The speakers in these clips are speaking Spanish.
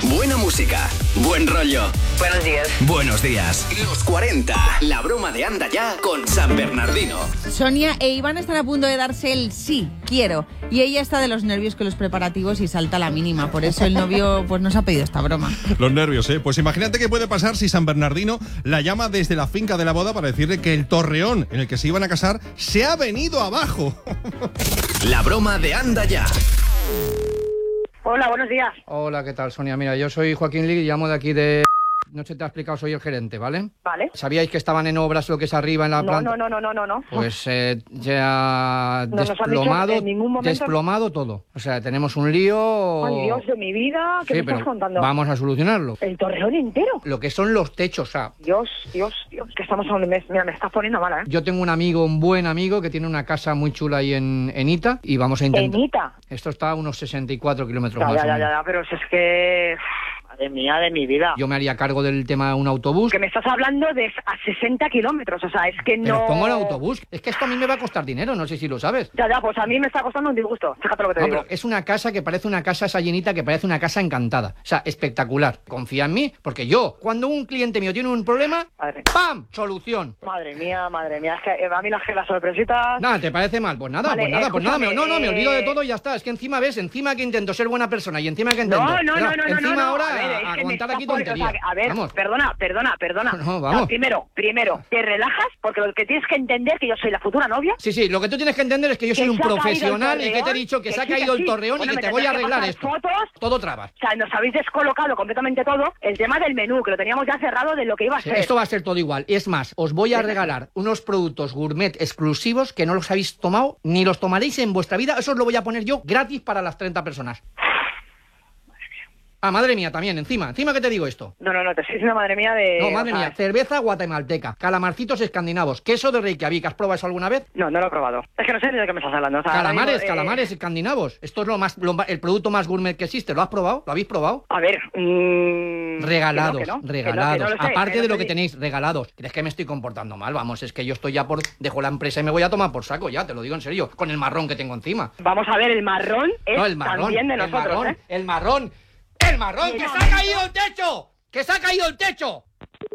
Buena música, buen rollo. Buenos días. Buenos días. Los 40. La broma de Anda Ya con San Bernardino. Sonia e Iván están a punto de darse el sí, quiero. Y ella está de los nervios con los preparativos y salta a la mínima. Por eso el novio pues nos ha pedido esta broma. Los nervios, ¿eh? Pues imagínate qué puede pasar si San Bernardino la llama desde la finca de la boda para decirle que el torreón en el que se iban a casar se ha venido abajo. La broma de Anda Ya. Hola, buenos días. Hola, ¿qué tal, Sonia? Mira, yo soy Joaquín Lig y llamo de aquí de... No se te ha explicado, soy el gerente, ¿vale? Vale. ¿Sabíais que estaban en obras lo que es arriba en la planta? No. Pues ya No nos han dicho en ningún momento... desplomado todo. O sea, tenemos un lío... Ay, Dios de mi vida, ¿qué sí, me estás contando? Vamos a solucionarlo. ¿El torreón entero? Lo que son los techos, o sea... Dios, que estamos hablando... Mira, me estás poniendo mala, ¿eh? Yo tengo un buen amigo, que tiene una casa muy chula ahí en Ita y vamos a intentar... ¿En Ita? Esto está a unos 64 kilómetros más o menos. Ya, pero si es que... Madre mía, de mi vida. Yo me haría cargo del tema de un autobús. Que me estás hablando de a 60 kilómetros, o sea, es que no... Pero pongo el autobús. Es que esto a mí me va a costar dinero, no sé si lo sabes. Ya, pues a mí me está costando un disgusto, fíjate lo que te digo. Pero es una casa que parece una casa esa llenita, que parece una casa encantada. O sea, espectacular. Confía en mí, porque yo, cuando un cliente mío tiene un problema, ¡pam! Solución. Madre mía, es que a mí las sorpresitas... Nada, ¿te parece mal? Pues nada, vale, me olvido de todo y ya está. Es que encima encima que intento ser buena persona y encima que intento... Encima ahora a aguantar aquí tonterías. A ver, vamos. Perdona. No, vamos. Primero, te relajas, porque lo que tienes que entender es que yo soy la futura novia. Sí, lo que tú tienes que entender es que yo soy un profesional y que te he dicho que se ha caído el torreón y que te voy a arreglar esto. Todo trabas. O sea, nos habéis descolocado completamente todo. El tema del menú, que lo teníamos ya cerrado de lo que iba a ser. Esto va a ser todo igual. Es más, os voy a regalar unos productos gourmet exclusivos que no los habéis tomado ni los tomaréis en vuestra vida. Eso os lo voy a poner yo gratis para las 30 personas. Ah, madre mía, también, encima que te digo esto. No, te estoy diciendo madre mía de... No, madre mía, cerveza guatemalteca, calamarcitos escandinavos, queso de Reykjavik. ¿Has probado eso alguna vez? No lo he probado. Es que no sé de qué me estás hablando. O sea, calamares escandinavos. Esto es el producto más gourmet que existe. ¿Lo has probado? ¿Lo habéis probado? A ver... regalados. Sé, aparte de lo que tenéis, regalados. ¿Crees que me estoy comportando mal? Vamos, es que yo estoy ya dejo la empresa y me voy a tomar por saco ya, te lo digo en serio, con el marrón que tengo encima. Vamos a ver, el marrón es también de nosotros, El marrón, ¡que se ha caído el techo! ¡Que se ha caído el techo!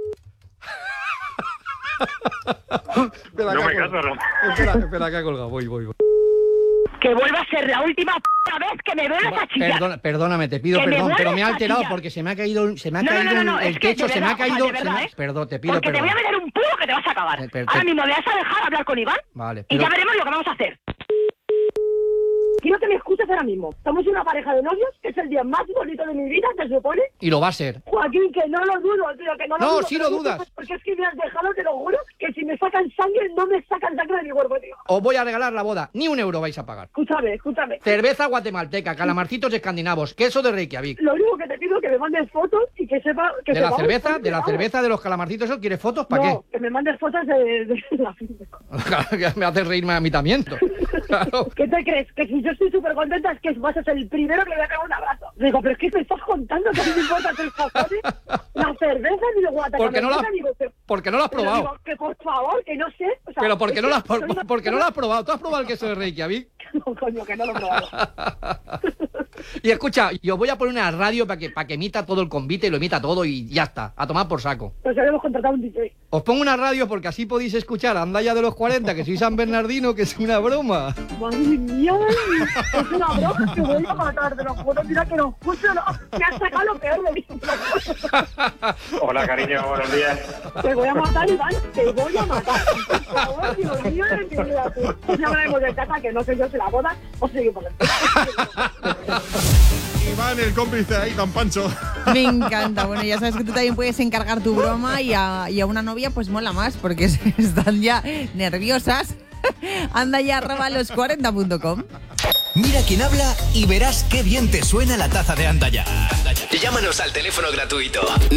Espera, que ha colgado. Voy. Que vuelva a ser la última vez que me veas a chillar. Perdóname, te pido perdón, pero me ha alterado porque se me ha caído el techo, se me ha caído... Perdón, te pido porque perdón. te voy a meter un puro que te vas a acabar. Ahora mismo me vas a dejar hablar con Iván. Vale. Y ya veremos lo que vamos a hacer. Quiero que me escuches ahora mismo. Estamos una pareja de novios, que es el día más bonito de mi vida, se supone. Y lo va a ser. Joaquín, que no lo dudo, tío, que no lo dudo. No, sí lo dudas. Porque es que me has dejado, te lo juro, que si me sacan sangre, no me sacan sangre de mi cuerpo, tío. Os voy a regalar la boda. Ni €1 vais a pagar. Escúchame. Cerveza guatemalteca, calamarcitos escandinavos, queso de Reykjavik. Lo único que te pido es que me mandes fotos y que sepa... que ¿De la cerveza, de los calamarcitos? ¿Quieres fotos? ¿Para qué? No, que me mandes fotos de la finca. Me haces reírme a mí también. Claro. ¿Qué te crees? Que si yo estoy súper contenta es que vas a ser el primero que le voy a pegar un abrazo. Digo, pero es que me estás contando que a mí me importa 3 cojones. La cerveza ni de Guatemala. Porque no lo has probado. Digo, que por favor, que no sé. O sea, pero porque no lo has probado. ¿Tú has probado el queso de Reykjavik? No, coño, que no lo he probado. Y escucha, yo voy a poner una radio para que emita todo el convite y lo emita todo y ya está, a tomar por saco. Pues habíamos contratado un DJ. Os pongo una radio porque así podéis escuchar Anda Ya de los 40, que soy San Bernardino, que es una broma. Madre mía, es una broma que voy a matar, te lo juro, mira que no escucho, no, me has sacado lo peor de mí. Hola, cariño, buenos días. Te voy a matar, Iván, te voy a matar. Por favor, Dios mío, de mi vida, tú. Pues ya hablaremos de casa, que no sé yo si la boda o seguimos. Iván, el cómplice ahí tan pancho. Me encanta. Bueno, ya sabes que tú también puedes encargar tu broma y a una novia pues mola más porque están ya nerviosas. Anda ya @los40.com. Mira quién habla y verás qué bien te suena la taza de Anda Ya. Llámanos al teléfono gratuito